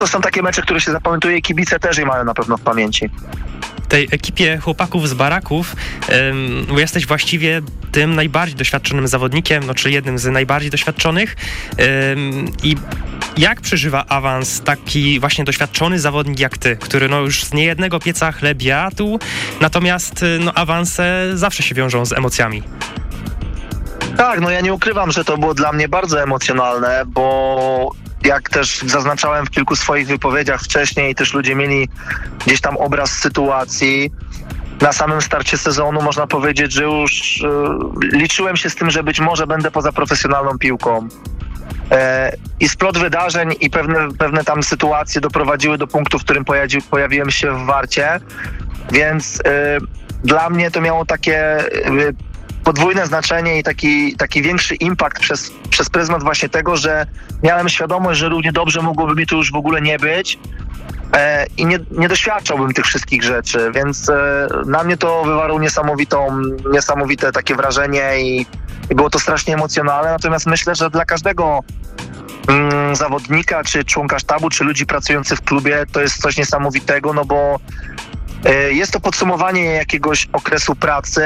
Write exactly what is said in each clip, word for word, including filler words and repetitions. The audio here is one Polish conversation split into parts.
to są takie mecze, które się zapamiętuje i kibice też je mają na pewno w pamięci. W tej ekipie chłopaków z baraków um, jesteś właściwie tym najbardziej doświadczonym zawodnikiem, no, czy jednym z najbardziej doświadczonych. Um, I jak przeżywa awans taki właśnie doświadczony zawodnik jak ty, który no już z niejednego pieca chleb jadł, natomiast no, awanse zawsze się wiążą z emocjami. Tak, no ja nie ukrywam, że to było dla mnie bardzo emocjonalne, bo jak też zaznaczałem w kilku swoich wypowiedziach wcześniej, też ludzie mieli gdzieś tam obraz sytuacji. Na samym starcie sezonu można powiedzieć, że już y, liczyłem się z tym, że być może będę poza profesjonalną piłką. E, I splot wydarzeń i pewne, pewne tam sytuacje doprowadziły do punktu, w którym pojawi, pojawiłem się w Warcie, więc y, dla mnie to miało takie y, podwójne znaczenie i taki, taki większy impact przez, przez pryzmat właśnie tego, że miałem świadomość, że równie dobrze mogłoby mi tu już w ogóle nie być e, i nie, nie doświadczałbym tych wszystkich rzeczy, więc e, na mnie to wywarło niesamowitą, niesamowite takie wrażenie i, i było to strasznie emocjonalne, natomiast myślę, że dla każdego mm, zawodnika, czy członka sztabu, czy ludzi pracujących w klubie to jest coś niesamowitego, no bo e, jest to podsumowanie jakiegoś okresu pracy,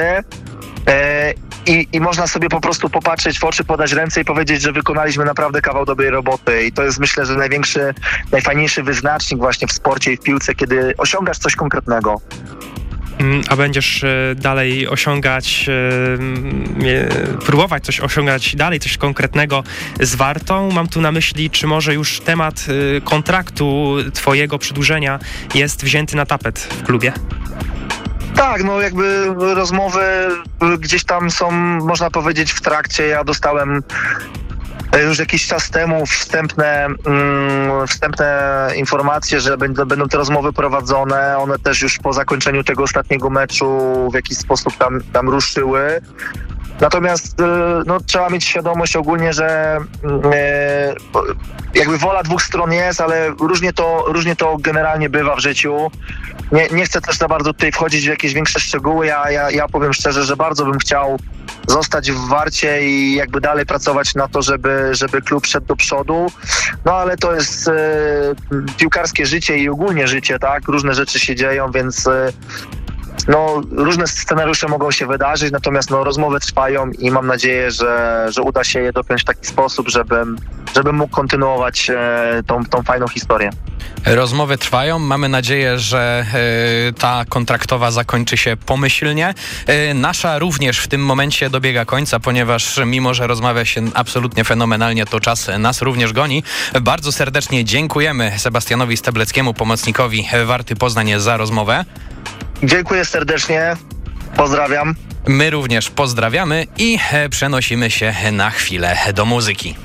I, I można sobie po prostu popatrzeć w oczy, podać ręce i powiedzieć, że wykonaliśmy naprawdę kawał dobrej roboty. I to jest, myślę, że największy, najfajniejszy wyznacznik właśnie w sporcie i w piłce, kiedy osiągasz coś konkretnego. A będziesz dalej osiągać, próbować coś osiągać dalej, coś konkretnego z Wartą? Mam tu na myśli, czy może już temat kontraktu twojego przedłużenia jest wzięty na tapet w klubie? Tak, no jakby rozmowy gdzieś tam są, można powiedzieć, w trakcie. Ja dostałem już jakiś czas temu wstępne, mm, wstępne informacje, że będą, będą te rozmowy prowadzone. One też już po zakończeniu tego ostatniego meczu w jakiś sposób tam, tam ruszyły. Natomiast no, trzeba mieć świadomość ogólnie, że e, jakby wola dwóch stron jest, ale różnie to, różnie to generalnie bywa w życiu. Nie, nie chcę też za bardzo tutaj wchodzić w jakieś większe szczegóły. Ja, ja, ja powiem szczerze, że bardzo bym chciał zostać w Warcie i jakby dalej pracować na to, żeby, żeby klub szedł do przodu. No ale to jest e, piłkarskie życie i ogólnie życie, tak? Różne rzeczy się dzieją, więc e, no, różne scenariusze mogą się wydarzyć, natomiast no, rozmowy trwają i mam nadzieję, że, że uda się je dopiąć w taki sposób, żebym, żebym mógł kontynuować e, tą, tą fajną historię. Rozmowy trwają. Mamy nadzieję, że y, ta kontraktowa zakończy się pomyślnie. Y, nasza również w tym momencie dobiega końca, ponieważ mimo, że rozmawia się absolutnie fenomenalnie, to czas nas również goni. Bardzo serdecznie dziękujemy Sebastianowi Stebleckiemu, pomocnikowi Warty Poznań, za rozmowę. Dziękuję serdecznie. Pozdrawiam. My również pozdrawiamy i przenosimy się na chwilę do muzyki.